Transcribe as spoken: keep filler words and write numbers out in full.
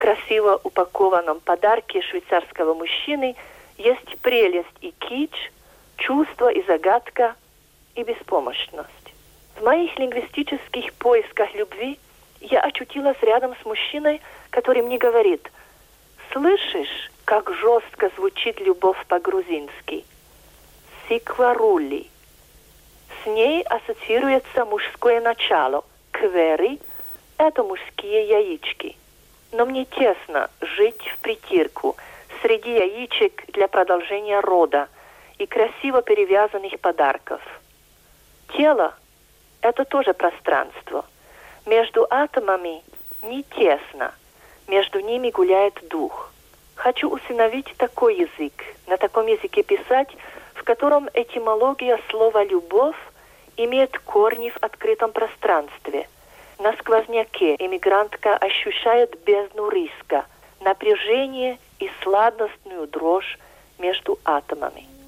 красиво упакованном подарке швейцарского мужчины есть прелесть и кич, чувство и загадка, и беспомощность. В моих лингвистических поисках любви я очутилась рядом с мужчиной, который мне говорит: «Слышишь, как жестко звучит любовь по-грузински? Сикварули». С ней ассоциируется мужское начало. Квери – это мужские яички. Но мне тесно жить в притирку среди яичек для продолжения рода и красиво перевязанных подарков. Тело – это тоже пространство. Между атомами не тесно, между ними гуляет дух. Хочу усыновить такой язык, на таком языке писать, в котором этимология слова «любовь» имеет корни в открытом пространстве. На сквозняке эмигрантка ощущает бездну риска, напряжение и сладостную дрожь между атомами.